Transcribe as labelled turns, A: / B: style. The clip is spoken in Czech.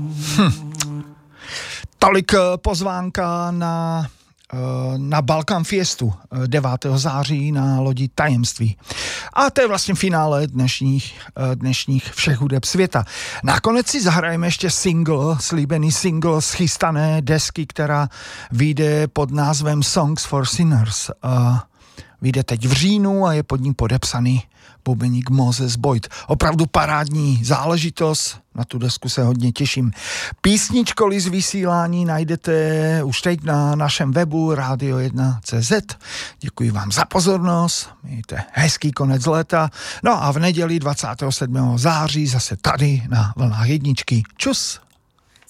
A: Tolik pozvánka na Balkan Fiestu 9. září na lodi Tajemství. A to je vlastně finále dnešních všech hudeb světa. Nakonec si zahrajeme ještě slíbený single z chystané desky, která vyjde pod názvem Songs for Sinners. Vyjde teď v říjnu a je pod ním podepsaný bubeník Moses Boyd. Opravdu parádní záležitost, na tu desku se hodně těším. Písničkoly z vysílání najdete už teď na našem webu radio1.cz. Děkuji vám za pozornost, mějte hezký konec léta. No a v neděli 27. září zase tady na vlnách jedničky. Čus!